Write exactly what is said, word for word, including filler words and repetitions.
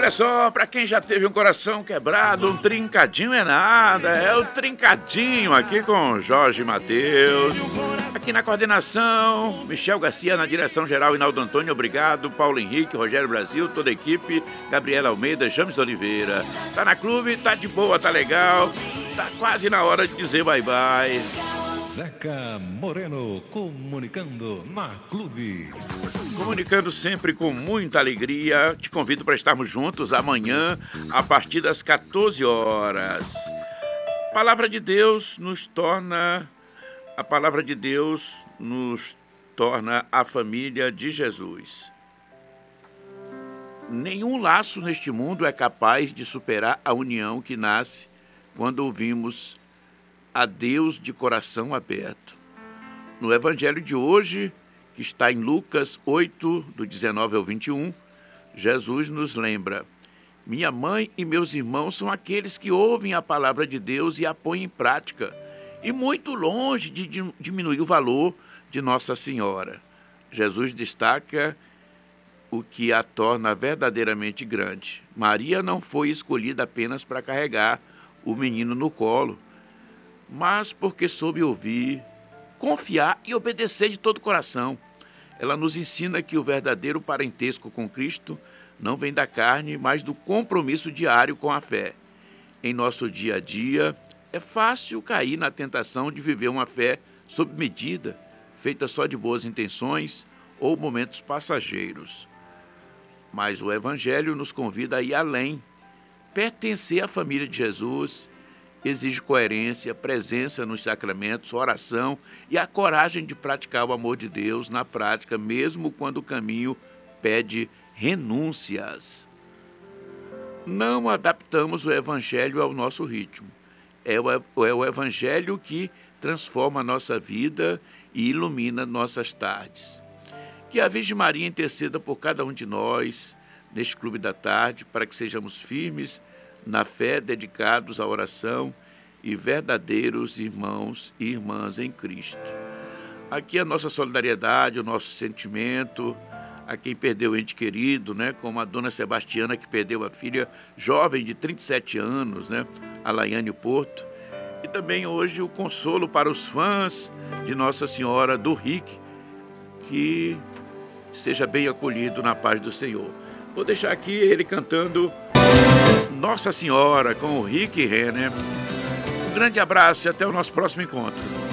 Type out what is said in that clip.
Olha só, pra quem já teve um coração quebrado, um trincadinho é nada. É o trincadinho aqui com Jorge Mateus. Aqui na coordenação, Michel Garcia na direção geral, Inaldo Antônio, obrigado. Paulo Henrique, Rogério Brasil, toda a equipe, Gabriela Almeida, James Oliveira. Tá na clube, tá de boa, tá legal. Tá quase na hora de dizer bye bye. Zeca Moreno comunicando na clube. Comunicando sempre com muita alegria. Te convido para estarmos juntos amanhã, a partir das quatorze horas. A palavra de Deus nos torna... A palavra de Deus nos torna a família de Jesus. Nenhum laço neste mundo é capaz de superar a união que nasce quando ouvimos a Deus de coração aberto. No Evangelho de hoje, que está em Lucas oito, do dezenove ao vinte e um, Jesus nos lembra: minha mãe e meus irmãos são aqueles que ouvem a palavra de Deus e a põem em prática, e muito longe de diminuir o valor de Nossa Senhora. Jesus destaca o que a torna verdadeiramente grande. Maria não foi escolhida apenas para carregar o menino no colo, mas porque soube ouvir, confiar e obedecer de todo o coração. Ela nos ensina que o verdadeiro parentesco com Cristo não vem da carne, mas do compromisso diário com a fé. Em nosso dia a dia, é fácil cair na tentação de viver uma fé sob medida, feita só de boas intenções ou momentos passageiros. Mas o Evangelho nos convida a ir além. Pertencer à família de Jesus exige coerência, presença nos sacramentos, oração e a coragem de praticar o amor de Deus na prática, mesmo quando o caminho pede renúncias. Não adaptamos o Evangelho ao nosso ritmo. É o, é o Evangelho que transforma a nossa vida e ilumina nossas tardes. Que a Virgem Maria interceda por cada um de nós neste Clube da Tarde, para que sejamos firmes na fé, dedicados à oração e verdadeiros irmãos e irmãs em Cristo. Aqui a nossa solidariedade, o nosso sentimento a quem perdeu o ente querido, né, como a dona Sebastiana, que perdeu a filha jovem de trinta e sete anos, né, a Laiane Porto. E também hoje o consolo para os fãs de Nossa Senhora do Rick, que seja bem acolhido na paz do Senhor. Vou deixar aqui ele cantando Nossa Senhora com o Rick Renner. Um grande abraço e até o nosso próximo encontro.